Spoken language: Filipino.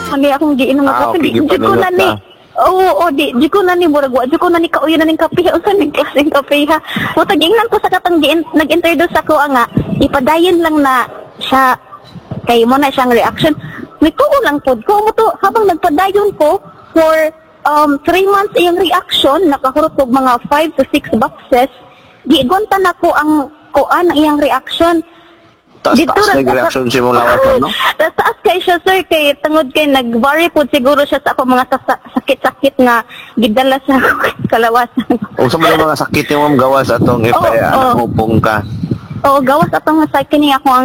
Hanggang akong giinom nga kape. okay, Di ko na gipanulot ni... ka. Oo, di ko na ni murag wa di ko na ni kauyo na ning kape unsa ning klaseng kape ha. Mutag ingnan ko sa katang nag-introduce ako nga ipadayon lang na siya kay mo na siyang reaction. Nituo lang pod ko mo to habang nagpadayon ko for 3 months iyang reaction nakahurot og mga 5 to 6 boxes. Gigonta na ko ang kuan ang iyang reaction. Taas Dito taas ra- nag-reaction si mong lawas no? Taas kay siya sir kay tungod kay nag-vary po siguro siya sa ako mga sakit-sakit nga gidala sa kalawasan. O sa mga sakit yung gawas atong Oo, ipaya, oo. upong ka. Oo, gawas atong sa kini ako ang